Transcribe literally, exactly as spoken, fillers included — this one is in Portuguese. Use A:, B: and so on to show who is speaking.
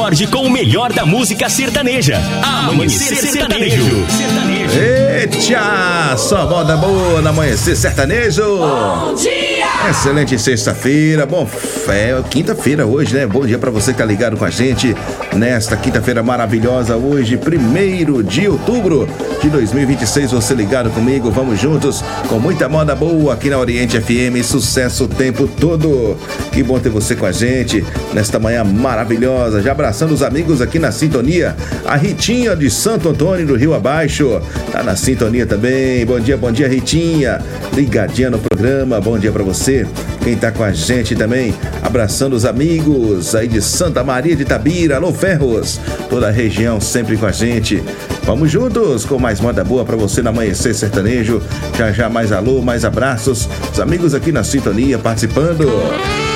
A: acorde com o melhor da música sertaneja. Amanhecer Sertanejo.
B: Eita, só moda boa no Amanhecer Sertanejo.
C: Bom dia!
B: Excelente sexta-feira, bom, fé, quinta-feira hoje, né? Bom dia pra você que tá ligado com a gente nesta quinta-feira maravilhosa hoje, primeiro de outubro de dois mil e vinte e seis. Você ligado comigo, vamos juntos com muita moda boa aqui na Oriente F M, sucesso o tempo todo. Que bom ter você com a gente nesta manhã maravilhosa, já abraçando os amigos aqui na sintonia. A Ritinha de Santo Antônio do Rio Abaixo tá na sintonia também. Bom dia, bom dia, Ritinha, ligadinha no programa, bom dia pra você. Quem tá com a gente também, abraçando os amigos aí de Santa Maria de Itabira, alô Ferros, toda a região sempre com a gente. Vamos juntos com mais moda boa pra você no Amanhecer Sertanejo. Já já mais alô, mais abraços, os amigos aqui na sintonia participando.